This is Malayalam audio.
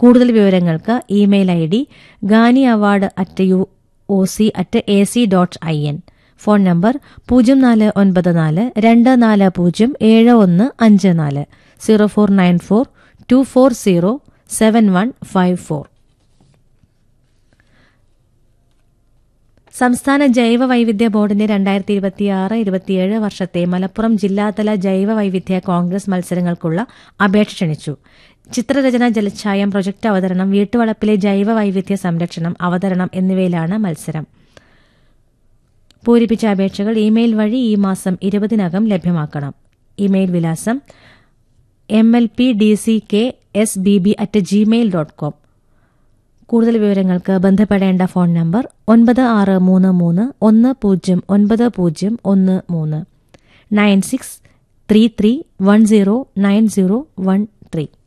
കൂടുതൽ വിവരങ്ങൾക്ക് email ID ganiaward@uoc.ac.in. Phone number 0494-240-7154 0494-240-7154. സംസ്ഥാന ജൈവ വൈവിധ്യ ബോർഡിന്റെ 2026-27 വർഷത്തെ മലപ്പുറം ജില്ലാതല ജൈവ വൈവിധ്യ കോൺഗ്രസ് മത്സരങ്ങൾക്കുള്ള അപേക്ഷ ക്ഷണിച്ചു. ചിത്രരചന, ജലച്ഛായം, പ്രൊജക്ട് അവതരണം, വീട്ടുവളപ്പിലെ ജൈവ വൈവിധ്യ സംരക്ഷണം, അവതരണം എന്നിവയിലാണ് മത്സരം. പൂരിപ്പിച്ച അപേക്ഷകൾ ഇമെയിൽ വഴി ഈ മാസം 20-നകം ലഭ്യമാക്കണം. ഇമെയിൽ വിലാസം mlpdcksbb@gmail.com. കൂടുതൽ വിവരങ്ങൾക്ക് ബന്ധപ്പെടേണ്ട ഫോൺ നമ്പർ 9633109013 9633109013.